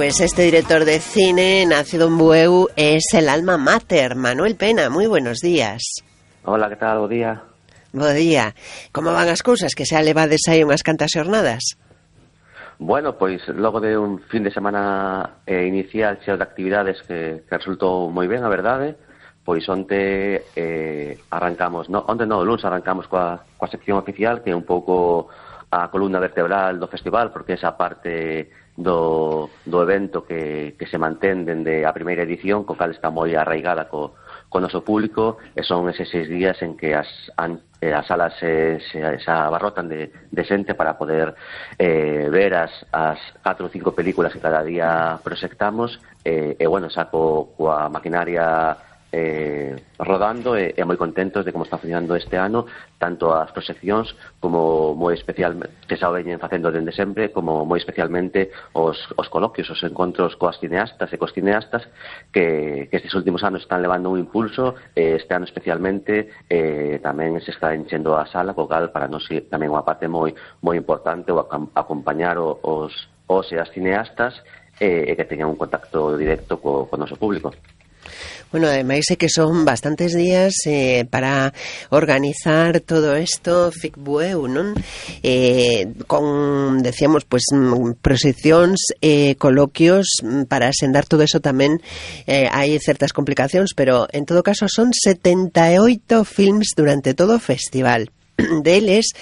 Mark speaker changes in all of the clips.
Speaker 1: Pues este director de cine, nacido en Bueu, es el alma mater. Manuel Pena, moi buenos días.
Speaker 2: Hola, que tal? Bo día.
Speaker 1: Bo día. Como van as cousas? Que xa levades aí unhas cantas xornadas?
Speaker 2: Bueno, pois logo de un fin de semana inicial cheo de actividades que resultou moi ben, a verdade, pois onte arrancamos, onte no, luns arrancamos coa sección oficial, que é un pouco a columna vertebral do festival, porque esa parte do evento que se mantén dende a primeira edición, co cal está moi arraigada co noso público, e son eses 6 días en que as salas se abarrotan de xente para poder ver as 4 ou 5 películas que cada día proxectamos, e bueno, saco coa maquinaria rodando e moi contentos de como está funcionando este ano, tanto as proxeccións como moi especialmente, que xa veñen facendo dende sempre, como moi especialmente os coloquios, os encontros coas cineastas e cos cineastas que estes últimos anos están levando un impulso, este ano especialmente tamén se está enchendo a sala, co cal para nós tamén unha parte moi importante o acompañar os e as cineastas e que teñan un contacto directo co noso público.
Speaker 1: Bueno, ademais é que son bastantes días para organizar todo isto, FICBUEU, non? Con, decíamos, pues proxeccións, coloquios, para asendar todo eso tamén hai certas complicacións, pero en todo caso son 78 films durante todo o festival. Deles,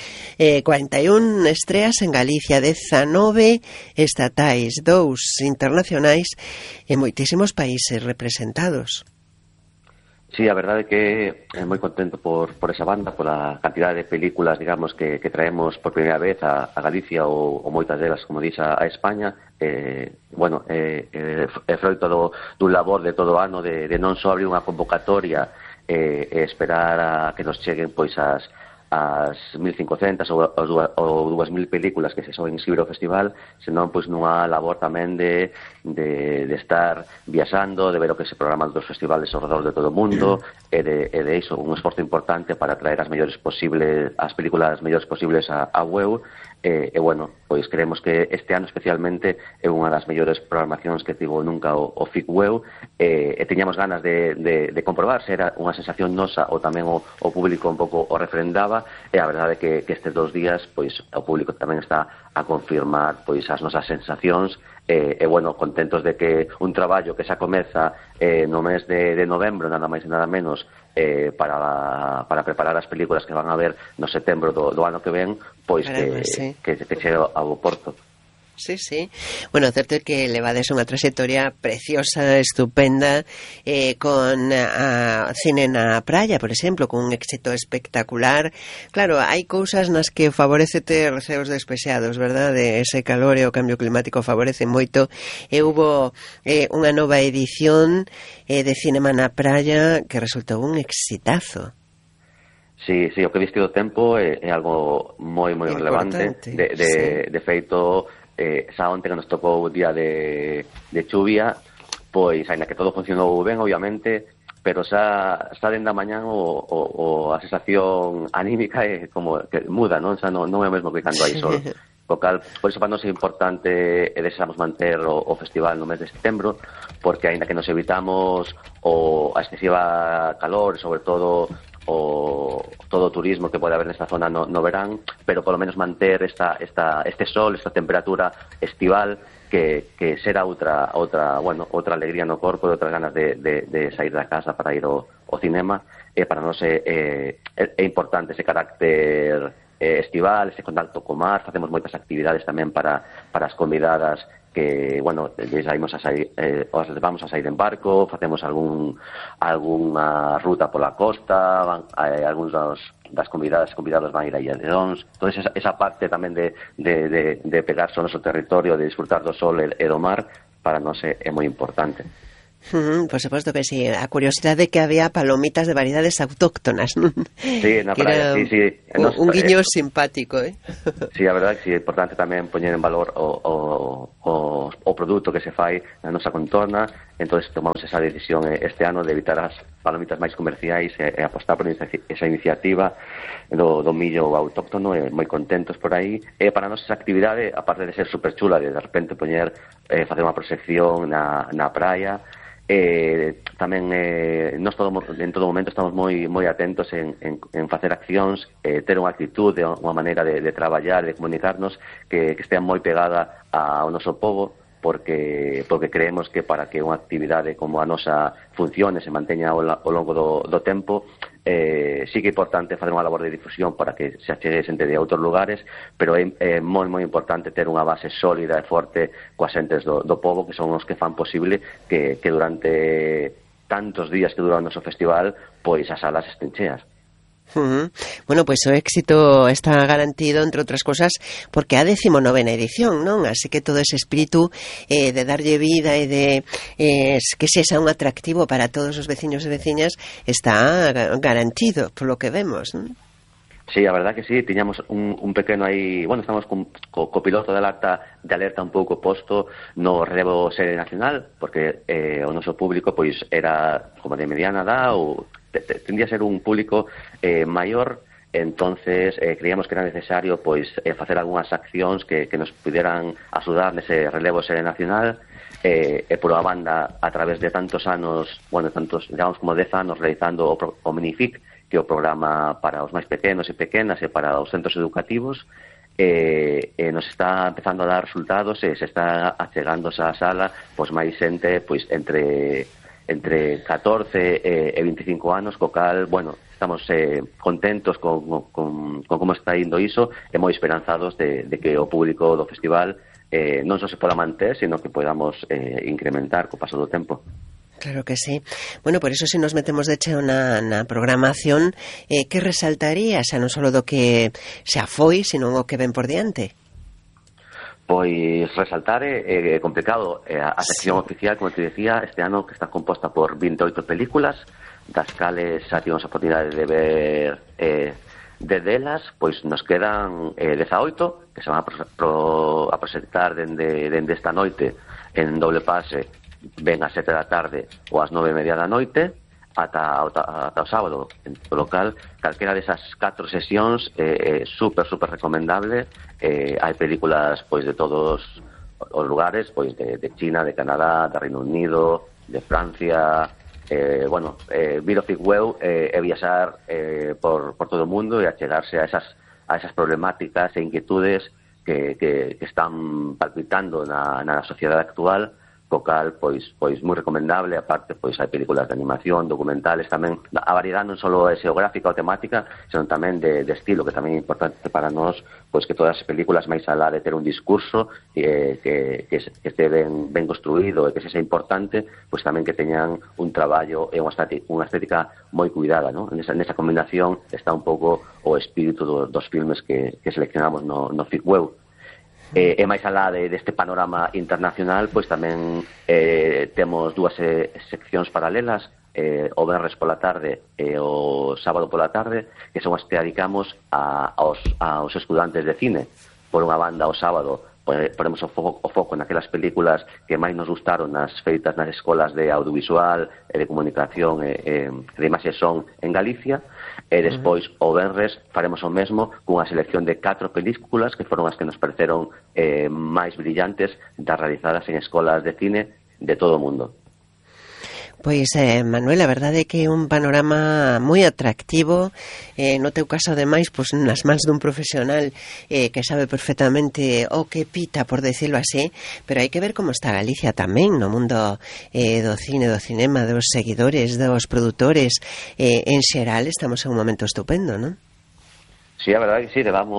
Speaker 1: 41 estreas en Galicia, 19 estatais, 2 internacionais e moitísimos países representados.
Speaker 2: Sí, a verdade é que é moi contento por esa banda, por a cantidade de películas, digamos, que traemos por primeira vez a Galicia ou moitas delas, como dix, a España. Bueno, é froito dun labor de todo o ano de non só abrir unha convocatoria e esperar a que nos cheguen pois as 1.500 ou 2.000 películas que se soben inscribir ao festival, senón pois nunha labor tamén de estar viaxando, de ver o que se programa dos festivales ao redor de todo o mundo e de iso, un esforzo importante para traer as películas mellores posibles a Bueu. E bueno, pois creemos que este ano especialmente é unha das mellores programacións que tivo nunca o FICBUEU, e teñamos ganas de comprobar se era unha sensación nosa ou tamén o público un pouco o refrendaba, e a verdade é que estes 2 días pois o público tamén está a confirmar pois as nosas sensacións, e bueno, contentos de que un traballo que xa comeza no mes de novembro, nada máis e nada menos, para preparar as películas que van a ver no setembro do ano que ven, pois que chegue ao porto.
Speaker 1: Sí, sí. Bueno, certo é que levades unha trayectoria preciosa, estupenda, con a cine na praia, por exemplo, con un éxito espectacular. Claro, hai cousas nas que favorece ter ceos despexados, verdade? Ese calor e o cambio climático favorece moito. E hubo unha nova edición de Cinema na Praia que resultou un exitazo.
Speaker 2: Sí, o que viste do tempo é algo moi relevante. De feito, xa onte que nos tocou o día de chuvia, pois, aínda que todo funcionou ben, obviamente, pero xa dende a mañán a sensación anímica é como que muda, non? Xa non é o mesmo que cando hai sol. Por iso para nós é importante e desexamos manter o festival no mes de setembro, porque aínda que nos evitamos a excesiva calor, sobre todo todo o turismo que pode haber nesta zona no verán, pero polo menos manter este sol, esta temperatura estival que será outra alegría no corpo, e outras ganas de sair da casa para ir ao cinema. Para nós é importante ese carácter estival, ese contacto co mar. Facemos moitas actividades tamén para as convidadas que, bueno, vamos a sair en barco, facemos algunha ruta pola costa, algúns das convidados van a ir a Ilha de Dons. Entón, esa parte tamén de pegarse ao noso territorio, de disfrutar do sol e do mar, para nós é moi importante.
Speaker 1: Por suposto que sí. A curiosidade que había palomitas de variedades autóctonas, non?
Speaker 2: Sí, na praia, sí.
Speaker 1: Un guiño simpático,
Speaker 2: Sí, a verdade que sí, é importante tamén poñer en valor o produto que se fai na nosa contorna. Entón tomamos esa decisión este ano de evitar as palomitas máis comerciais e apostar por esa iniciativa do millo autóctono, moi contentos por aí. E para nós esa actividade, aparte de ser super chula, de repente facer unha proxección na praia, tamén nós en todo momento estamos moi atentos en facer accións, ter unha actitude, unha maneira de traballar, de comunicarnos que estea moi pegada ao noso pobo, porque creemos que para que unha actividade como a nosa funcione, se manteña ao longo do tempo, sí que é importante facer unha labor de difusión para que se achegue xente de outros lugares, pero é moi importante ter unha base sólida e forte coas xentes do pobo, que son os que fan posible que durante tantos días que dura o noso festival, pois as salas estén cheas.
Speaker 1: Bueno, pois o éxito está garantido, entre outras cosas, porque a 19ª edición, non? Así que todo ese espírito de darlle vida e de que sexa un atractivo para todos os veciños e veciñas está garantido, polo que vemos, non?
Speaker 2: Sí, a verdad que sí, tiñamos un pequeno aí, bueno, estamos co piloto de alerta un pouco posto no relevo serie nacional, porque o noso público pois era como de mediana edad ou tendría a ser un público maior. Entonces creíamos que era necesario pois facer algunhas accións que nos pudieran axudar nese relevo serie nacional, e por a banda, a través de tantos anos, digamos como 10 anos realizando o Minific, que é o programa para os máis pequenos e pequenas e para os centros educativos, nos está empezando a dar resultados e se está achegándose á sala pois máis xente pois entre 14 e 25 anos, co cal, estamos contentos con como está indo iso e moi esperanzados de que o público do festival non só se poda manter, sino que podamos incrementar co paso do tempo.
Speaker 1: Claro que sí. Bueno, por eso se nos metemos de cheo na programación, que resaltarías, non só do que xa foi, sino o que ven por diante?
Speaker 2: Pois resaltar é complicado. A sección oficial, como te decía, este ano que está composta por 28 películas, das cales xa tivemos a oportunidade de ver de delas, pois nos quedan 18 que se van a proxectar dende esta noite en doble pase, ven ás 7 da tarde ou ás 9:30 da noite ata o sábado. Polo cal, calquera desas 4 sesións é super recomendable. Hai películas pois de todos os lugares, pois de China, de Canadá, de Reino Unido, de Francia. Vir o FICWEU é viaxar por todo o mundo e achegarse a esas problemáticas e inquietudes que están palpitando na sociedade actual, co cal, pois moi recomendable. Aparte, pois hai películas de animación, documentales tamén. A variedade non só é xeográfica ou temática, senón tamén de estilo, que tamén é importante para nós, pois que todas as películas, máis alá de ter un discurso que este ben construído e que sexa importante, pois tamén que teñan un traballo e unha estética moi cuidada, non? Nesa combinación está un pouco o espírito dos filmes que seleccionamos no FICWEU. E máis alá deste panorama internacional, pois tamén temos dúas seccións paralelas, o venres pola tarde e o sábado pola tarde, que son as que dedicamos aos estudantes de cine. Por unha banda, o sábado ponemos o foco naquelas películas que máis nos gustaron nas feitas nas escolas de audiovisual e de comunicación e de imaxe son en Galicia, e despois o venres faremos o mesmo cunha selección de 4 películas que foron as que nos pareceron máis brillantes das realizadas en escolas de cine de todo o mundo.
Speaker 1: Pois, Manuel, a verdade é que é un panorama moi atractivo, no teu caso, ademais, pois, nas mans dun profesional que sabe perfectamente o que pita, por decirlo así, pero hai que ver como está Galicia tamén no mundo do cine, do cinema, dos seguidores, dos produtores, en xeral estamos en un momento estupendo, non?
Speaker 2: Sí, a verdade que sí, levamos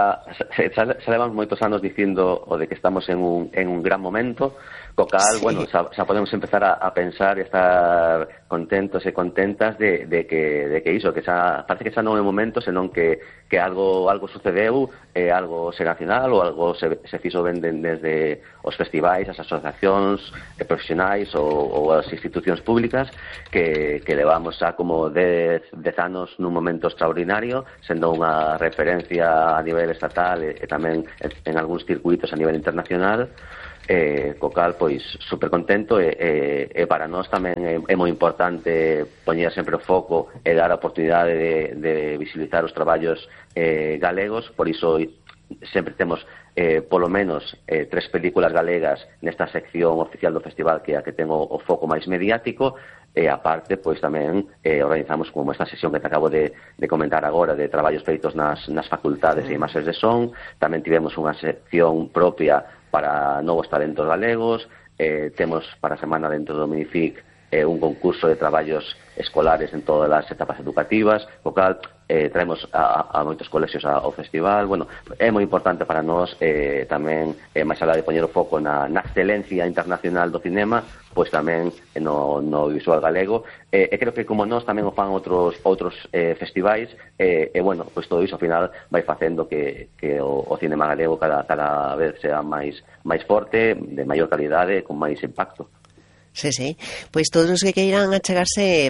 Speaker 2: moitos anos dicindo o de que estamos en un gran momento, co cal, sí. Xa podemos empezar a pensar e estar contentos e contentas de que iso, que xa parece que xa non é o momento, senón que algo sucedeu, algo se nacional ou algo se fixo ben desde os festivais, as asociacións profesionais ou as institucións públicas que levamos xa como 10 anos nun momento extraordinario, sendo unha referencia a nivel estatal e tamén en algúns circuitos a nivel internacional. co cal, pois, super contento e para nós tamén é moi importante poñer sempre o foco e dar a oportunidade de visibilizar os traballos galegos, por iso sempre temos polo menos 3 películas galegas nesta sección oficial do festival, que é a que ten o foco máis mediático, e aparte, pois tamén organizamos como esta sesión que te acabo de comentar agora, de traballos feitos nas facultades e imaxes de son. Tamén tivemos unha sección propia para novos talentos galegos, temos para a semana dentro do Minific un concurso de traballos escolares en todas as etapas educativas, o cal traemos a moitos colexios ao festival. Bueno, é moi importante para nós tamén, máis alá de poñer o foco na excelencia internacional do cinema, pois tamén no visual galego, e creo que como nós tamén o fan outros festivais, e bueno, pois todo iso ao final vai facendo que o cinema galego cada vez sea máis forte, de maior calidade, con máis impacto.
Speaker 1: Sí, sí. Pois todos os que queiran achegarse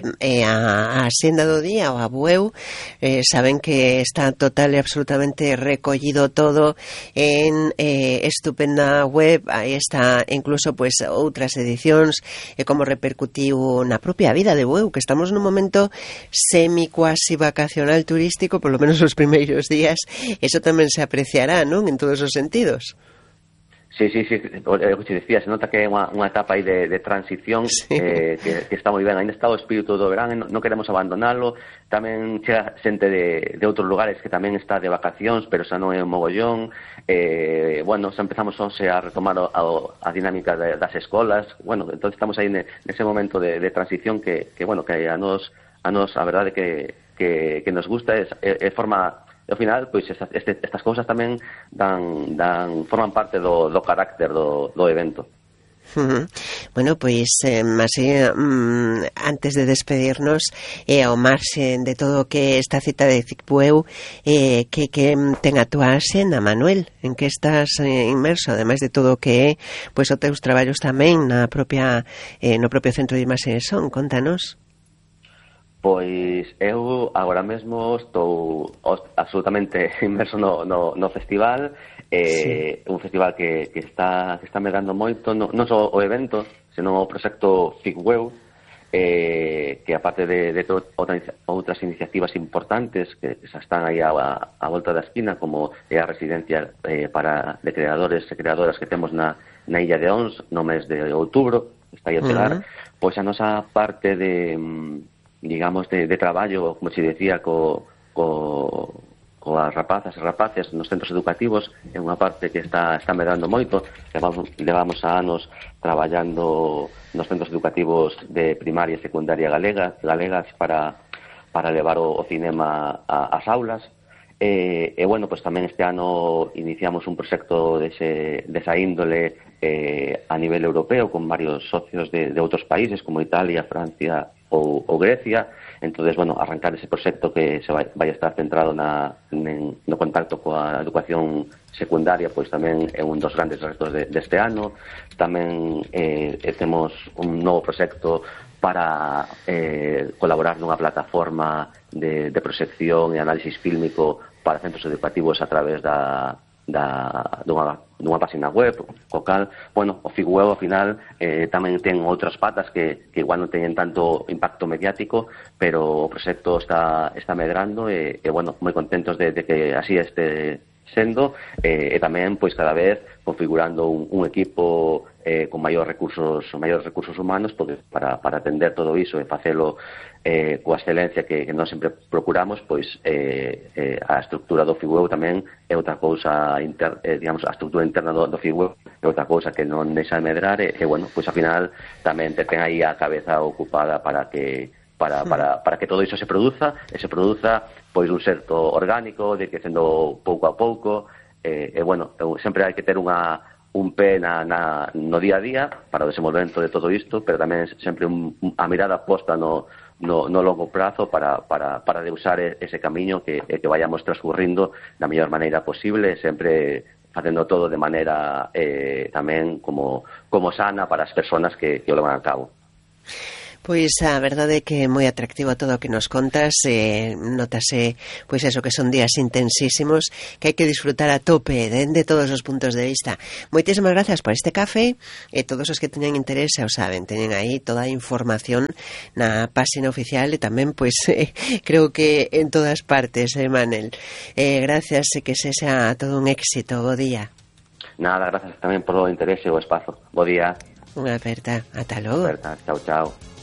Speaker 1: a Senda do Día ou a Bueu, saben que está total e absolutamente recollido todo en estupenda web. Aí está incluso pois outras edicións e como repercutiu na propia vida de Bueu, que estamos nun momento semi-cuasi vacacional turístico, polo menos os primeiros días. Eso tamén se apreciará, non? En todos os sentidos.
Speaker 2: Sí, o que decía, se nota que é unha etapa aí de transición, sí. Que está moi ben. Ainda está o espírito do verán, non queremos abandonalo. Tamén chega xente de outros lugares que tamén está de vacacións, pero xa non é un mogollón. Bueno, xa empezamos a retomar a dinámica das escolas. Bueno, entón estamos aí nese momento de transición que bueno, que a nos a verdade que nos gusta, é forma. Ao final, pois estas cousas tamén forman parte do carácter do evento.
Speaker 1: Bueno, pois así, antes de despedirnos, ao marxen de todo o que esta cita de Bueu, que ten a túa xenda, Manuel? En que estás inmerso, ademais de todo o que é pois os teus traballos tamén no propio Centro de Imaxe e Son? Contanos.
Speaker 2: Pois eu agora mesmo estou absolutamente inmerso no festival, sí. Un festival que está medrando moito, non só o evento, senón o proxecto FICWEU, que aparte de outras iniciativas importantes que xa están aí a volta da esquina, como é a residencia de creadores e creadoras que temos na Illa de Ons no mes de outubro, está aí a chegar, pois a nosa parte digamos, de traballo, como se decía, coas rapazas e rapaces nos centros educativos, é unha parte que está medrando moito. Levamos anos traballando nos centros educativos de primaria e secundaria galegas para levar o cinema ás aulas. E bueno, pues tamén este ano iniciamos un proxecto desa índole a nivel europeo con varios socios de outros países como Italia, Francia ou Grecia. Entonces, bueno, arrancar ese proxecto que se vai a estar centrado no contacto coa educación secundaria, pois tamén é un dos grandes retos deste ano. Tamén temos un novo proxecto para colaborar nunha plataforma de proxección e análisis fílmico para centros educativos a través dunha página web, co cal, bueno, o FICWEU ao final tamén ten outras patas que igual non teñen tanto impacto mediático, pero o proxecto está medrando e bueno, moi contentos de que así este sendo, e tamén pois cada vez configurando un equipo con maiores recursos humanos, porque para atender todo iso e facelo coa excelencia que nós sempre procuramos, pois a estructura do FICWEU tamén é outra cousa, digamos, a estructura interna do FICWEU é outra cousa que non deixa de medrar, e bueno, pois ao final tamén ten aí a cabeza ocupada para que todo iso se produza pois un xerto orgánico, de que sendo pouco a pouco, e bueno, sempre hai que ter un pé no día a día para o desenvolvemento de todo isto, pero tamén sempre a mirada posta no longo prazo para deusar ese camiño que vayamos transcurrindo da mellor maneira posible, sempre facendo todo de maneira tamén como sana para as persoas que o levan a cabo.
Speaker 1: Pois a verdade é que é moi atractivo todo o que nos contas, notase pois eso, que son días intensísimos, que hai que disfrutar a tope de todos os puntos de vista. Moitísimas gracias por este café, e todos os que teñan interese, o saben, teñen aí toda a información na páxina oficial e tamén, pois, creo que en todas partes, Manel. Gracias e que se xa todo un éxito, bo día.
Speaker 2: Nada, gracias tamén polo interese e o espazo. Bo día.
Speaker 1: Unha aperta, ata logo.
Speaker 2: Aperta, chao, chao.